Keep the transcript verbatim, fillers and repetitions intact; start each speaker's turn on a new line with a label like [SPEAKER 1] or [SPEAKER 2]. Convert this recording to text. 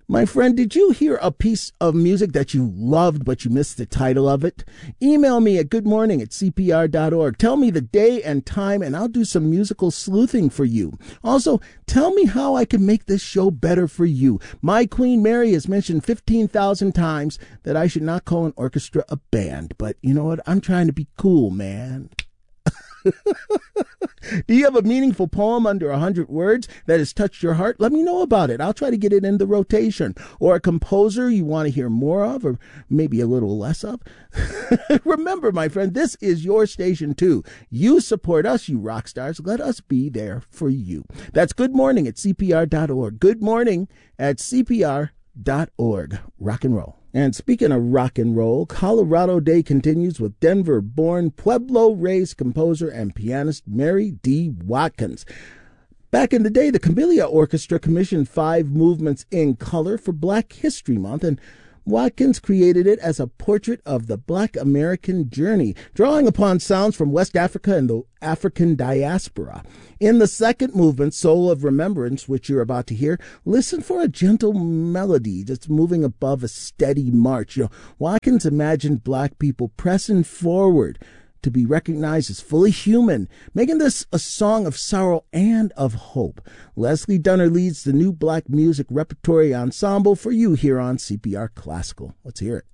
[SPEAKER 1] My friend, did you hear a piece of music that you loved but you missed the title of it? Email me at goodmorning at c p r dot org. Tell me the day and time and I'll do some musical sleuthing for you. Also, tell me how I can make this show better for you. My Queen Mary has mentioned fifteen thousand times that I should not call an orchestra a band. But you know what? I'm trying to be cool, man. Do you have a meaningful poem under a hundred words that has touched your heart? Let me know about it. I'll try to get it in the rotation. Or a composer you want to hear more of, or maybe a little less of. Remember, my friend, this is your station too. You support us, you rock stars. Let us be there for you. That's Good Morning at c p r dot org. Good Morning at c p r dot org. Rock and roll. And speaking of rock and roll, Colorado Day continues with Denver-born, Pueblo-raised composer and pianist Mary D. Watkins. Back in the day, the Camellia Orchestra commissioned five movements in color for Black History Month, and Watkins created it as a portrait of the Black American journey, drawing upon sounds from West Africa and the African diaspora. In the second movement, Soul of Remembrance, which you're about to hear, listen for a gentle melody that's moving above a steady march. You know, Watkins imagined Black people pressing forward to be recognized as fully human, making this a song of sorrow and of hope. Leslie Dunner leads the new Black music repertory ensemble for you here on C P R Classical. Let's hear it.